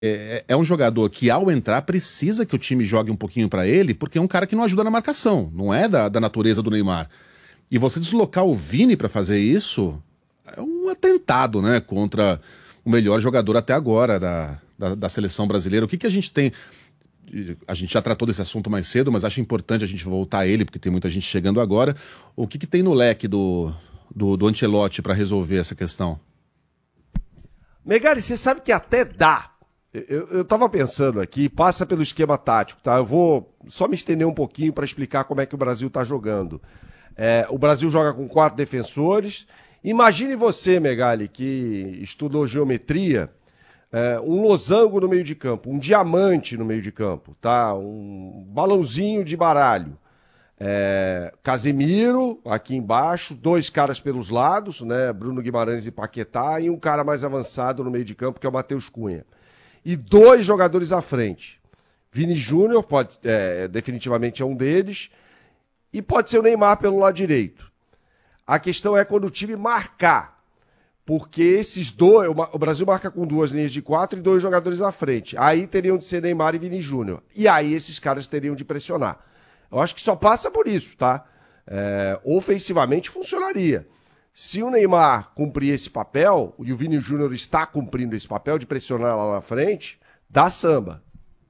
é um jogador que, ao entrar, precisa que o time jogue um pouquinho pra ele, porque é um cara que não ajuda na marcação, não é da natureza do Neymar. E você deslocar o Vini pra fazer isso é um atentado, né, contra o melhor jogador até agora da seleção brasileira. O que a gente tem? A gente já tratou desse assunto mais cedo, mas acho importante a gente voltar a ele, porque tem muita gente chegando agora. O que tem no leque do Ancelotti pra resolver essa questão? Megali, você sabe que até dá. Eu tava pensando aqui, passa pelo esquema tático, tá? Eu vou só me estender um pouquinho para explicar como é que o Brasil tá jogando. O Brasil joga com 4 defensores. Imagine você, Megali, que estudou geometria, um losango no meio de campo, um diamante no meio de campo, tá? Um balãozinho de baralho. Casemiro, aqui embaixo, 2 caras pelos lados, né? Bruno Guimarães e Paquetá, e um cara mais avançado no meio de campo, que é o Matheus Cunha. E 2 jogadores à frente. Vini Júnior, definitivamente é um deles, e pode ser o Neymar pelo lado direito. A questão é quando o time marcar, porque esses dois, o Brasil marca com 2 linhas de 4 e 2 jogadores à frente. Aí teriam de ser Neymar e Vini Júnior. E aí esses caras teriam de pressionar. Eu acho que só passa por isso, tá? Ofensivamente funcionaria. Se o Neymar cumprir esse papel, e o Vini Júnior está cumprindo esse papel de pressionar lá na frente, dá samba.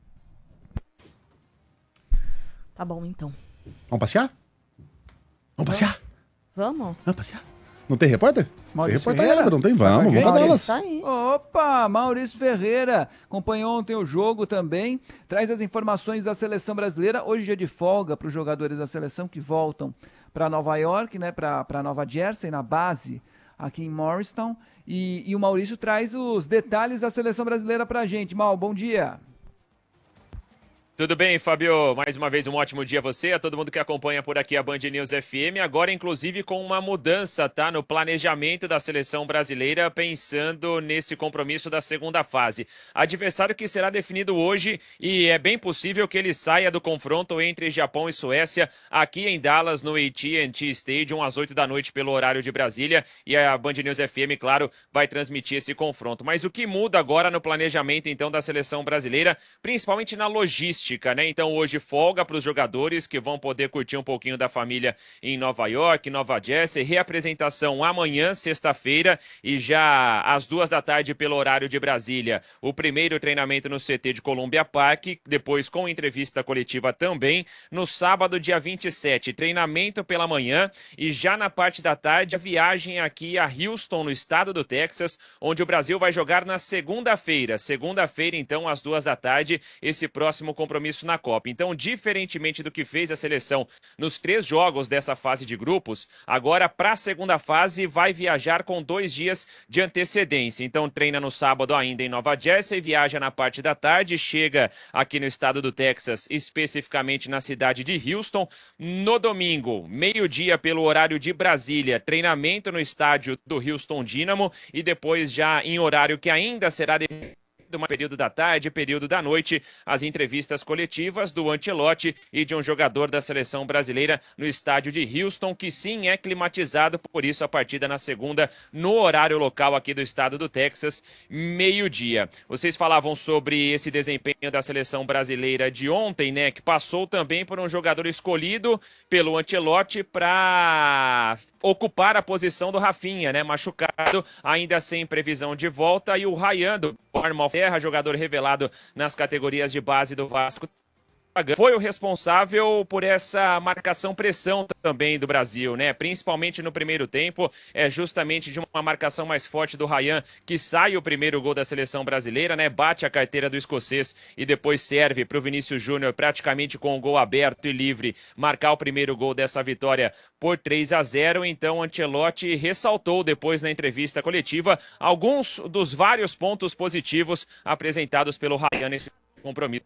Tá bom, então. Vamos passear? Vamos passear? Vamos? Vamos passear? Não tem repórter? Maurício Tem reportagem, Ferreira? não tem? Vamos delas. Tá aí. Opa, Maurício Ferreira acompanhou ontem o jogo também, traz as informações da seleção brasileira. Hoje é dia de folga para os jogadores da seleção que voltam para Nova York, né, para Nova Jersey, na base aqui em Morristown. E o Maurício traz os detalhes da seleção brasileira para a gente. Mau, bom dia. Tudo bem, Fábio? Mais uma vez um ótimo dia a você, a todo mundo que acompanha por aqui a Band News FM. Agora, inclusive, com uma mudança, tá? No planejamento da seleção brasileira, pensando nesse compromisso da segunda fase. Adversário que será definido hoje e é bem possível que ele saia do confronto entre Japão e Suécia aqui em Dallas, no AT&T Stadium, às 8 da noite pelo horário de Brasília. E a Band News FM, claro, vai transmitir esse confronto. Mas o que muda agora no planejamento, então, da seleção brasileira, principalmente na logística, né? Então hoje folga para os jogadores que vão poder curtir um pouquinho da família em Nova York, Nova Jersey. Reapresentação amanhã, sexta-feira, e já às 2 da tarde pelo horário de Brasília. O primeiro treinamento no CT de Columbia Park, depois com entrevista coletiva também. No sábado, dia 27, treinamento pela manhã, e já na parte da tarde a viagem aqui a Houston, no estado do Texas, onde o Brasil vai jogar na segunda-feira. Segunda-feira, então, às 2 da tarde, esse próximo compromisso na Copa. Então, diferentemente do que fez a seleção nos 3 jogos dessa fase de grupos, agora para a segunda fase vai viajar com 2 dias de antecedência. Então, treina no sábado ainda em Nova Jersey, viaja na parte da tarde, chega aqui no estado do Texas, especificamente na cidade de Houston. No domingo, meio-dia pelo horário de Brasília, treinamento no estádio do Houston Dynamo, e depois já em horário que ainda será um período da tarde, período da noite, as entrevistas coletivas do Ancelotti e de um jogador da seleção brasileira no estádio de Houston, que sim é climatizado, por isso a partida na segunda, no horário local aqui do estado do Texas, meio-dia. Vocês falavam sobre esse desempenho da seleção brasileira de ontem, né, que passou também por um jogador escolhido pelo Ancelotti para ocupar a posição do Rafinha, né, machucado, ainda sem previsão de volta, e o Ryan do Bournemouth, jogador revelado nas categorias de base do Vasco, foi o responsável por essa marcação-pressão também do Brasil, né? Principalmente no primeiro tempo, é justamente de uma marcação mais forte do Ryan que sai o primeiro gol da seleção brasileira, né? Bate a carteira do escocês e depois serve para o Vinícius Júnior, praticamente com o gol aberto e livre, marcar o primeiro gol dessa vitória por 3-0. Então, Ancelotti ressaltou depois na entrevista coletiva alguns dos vários pontos positivos apresentados pelo Ryan nesse compromisso.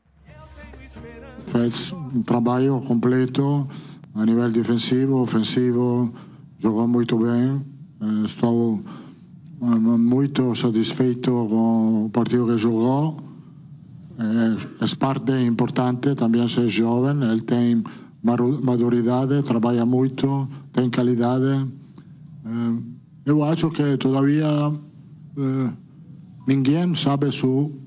Fez um trabalho completo a nível defensivo, ofensivo, jogou muito bem. Estou muito satisfeito com o partido que jogou. É parte importante, também ser jovem, ele tem maturidade, trabalha muito, tem qualidade. Eu acho que todavia ninguém sabe